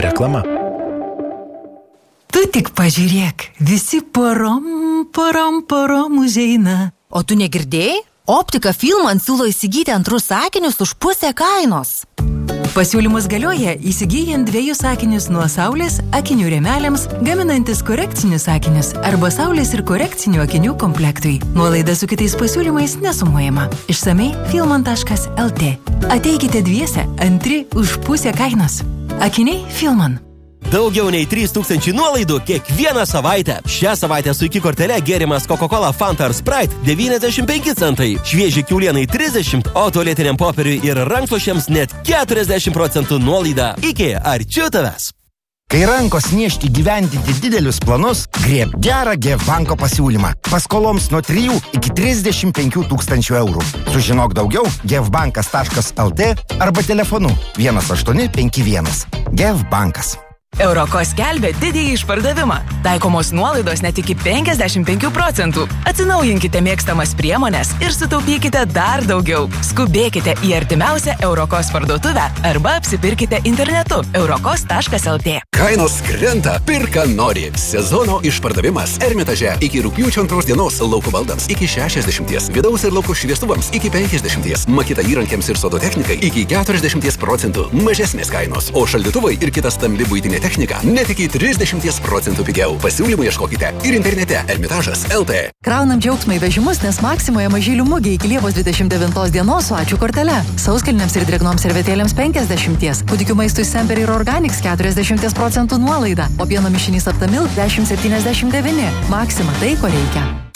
Reklama. Tu tik pažiūrėk, visi porom užeina. O tu negirdėjai? Optika Filman siūlo įsigyti antrus akinius už pusę kainos. Pasiūlymus galioja įsigyjant 2 akinius nuo Saulės akinių rėmeliams, gaminantis korekcinius akinius arba Saulės ir korekcinių akinių komplektui. Nuolaida su kitais pasiūlymais nesumuojama. Išsamei filman.lt. Ateikite dviese, antri už pusę kainos. Akiniai Filman. Daugiau nei 3000 nuolaidų kiekvieną savaitę. Šią savaitę su iki kortele gėrimas Coca-Cola, Fanta ar Sprite 95 centai. Švieži kiaulienai 30, o tualetiniam popieriui ir rankšluosčiams net 40% nuolaida. Iki arčiau tavęs. Kai rankos niežti gyvendinti didelius planus, grieb gerą GF banko pasiūlymą. Paskoloms nuo 3 iki 35 tūkstančių eurų. Sužinok daugiau gfbankas.lt arba telefonu 1851. GF bankas. Eurokos skelbia didįjį išpardavimą. Taikomos nuolaidos net iki 55%. Atsinaujinkite mėgstamas priemonės ir sutaupykite dar daugiau. Skubėkite į artimiausią Eurokos parduotuvę arba apsipirkite internetu eurokos.lt. Kainos krenta, pirka nori. Sezono išpardavimas Ermitaže. Iki rugpjūčio 2 dienos lauko baldams iki 60%, vidaus ir lauko šviestuvams iki 50%, makita įrankiams ir sodotechnikai iki 40%. Mažesnės kainos, o šaldytuvai ir kita stambi buitinė technika net iki 30% pigiau. Pasiūlymų ieškokite ir internete Ermitažas.lt. Kraunam džiaugsmą į vežimus, nes Maksimoje mažylių mugė iki Liepos 29 dienos su ačiū kortele. Sauskelniams ir drėgnoms servetėlėms 50%, kūdikių maistui Semper ir Organics 40% nuolaida, o pieno mišinys Aptamilk 10,79. Maksima tai, ko reikia.